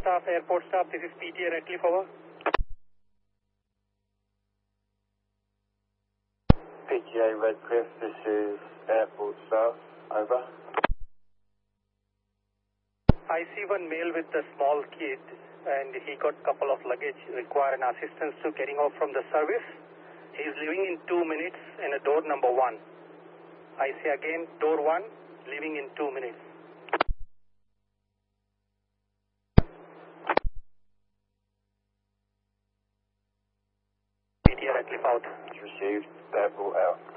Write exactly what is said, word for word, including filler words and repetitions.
staff, airport staff, this is P T A Redcliffe, over. P T A Redcliffe, this is airport staff, over. I see one male with a small kid and he got a couple of luggage, require an assistance to getting off from the service. He is leaving in two minutes in a door number one. I see again door one, leaving in two minutes. P T A Redcliffe out. Received, airport out.